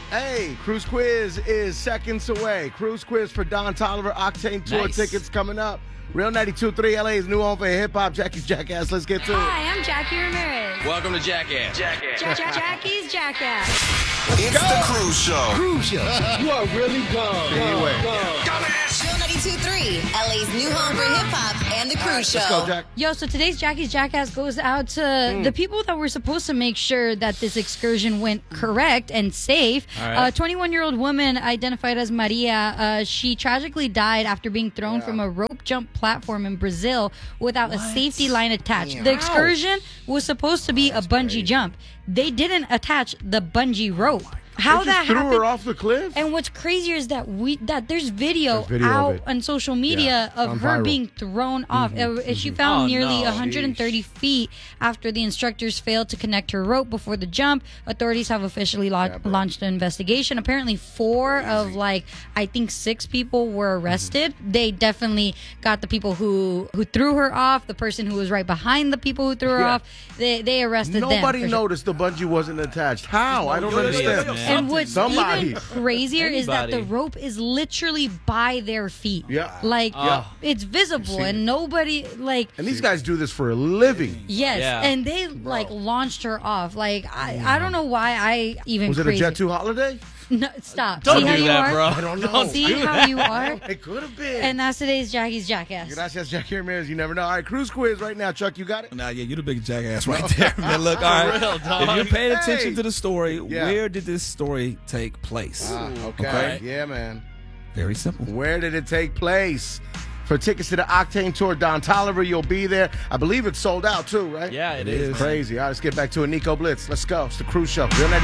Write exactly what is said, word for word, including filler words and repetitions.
Hey, Cruise Quiz is seconds away. Cruise Quiz for Don Toliver Octane Tour Nice. tickets coming up. Real ninety-two point three L A's new home for hip-hop. Jackie's Jackass. Let's get to it. Hi, I'm Jackie Ramirez. Welcome to Jackass. Jackass. Ja- Ja- Jackie's Jackass. It's the Cruise Show. Cruise Show. You are really gone. Anyway. Real ninety-two point three, L A's new home for hip-hop and the Cruise Show. Let's go, Jack. Yo, so today's Jackie's Jackass goes out to the people that were supposed to make sure that this excursion went correct and safe. All right. A twenty-one-year-old woman identified as Maria. Uh, she tragically died after being thrown Yeah. from a rope jump platform in Brazil without a safety line attached. Damn. The excursion was supposed to be a bungee crazy. jump. They didn't attach the bungee rope. How They that just threw happened? her off the cliff? And what's crazier is that we that there's video, There's video of out it. on social media Yeah, of on her viral. Mm-hmm, being thrown off. Uh, She found Oh, nearly no. one hundred thirty feet after the instructors failed to connect her rope before the jump. Authorities have officially lau- Yeah, but- launched an investigation. Apparently, four of like I think six people were arrested. They definitely got the people who who threw her off. The person who was right behind the people who threw her Yeah. off. They they arrested them. Nobody for sure. noticed the bungee wasn't attached. How? I don't Yo, yo, yo, understand. yo, yo, And what's Somebody. even crazier is that the Anybody. rope is literally by their feet. Yeah. Like, Yeah. it's visible seen and it. nobody, like, And these guys do this for a living. yes. Yeah. And they, like, launched her off. Like, I, I don't know why I even Was it a crazy. Jet two holiday? No, stop. Don't See how do you that, are? bro. I don't know. Don't See do how that. you are? It could have been. And that's today's Jackie's Jackass. Gracias, Jackie Ramirez. You never know. All right, Cruise Quiz right now. Chuck, you got it? Nah, yeah, you're the big jackass right there, man. Look, all right. real, dog. If you're paying Hey. attention to the story, Yeah. where did this story take place? Ah, okay. Okay. Yeah, man. Very simple. Where did it take place? For tickets to the Octane Tour, Don Toliver, you'll be there. I believe it's sold out too, right? Yeah, it It is. is. Crazy. All right, let's get back to a Nico Blitz. Let's go. It's the Cruise Show. Real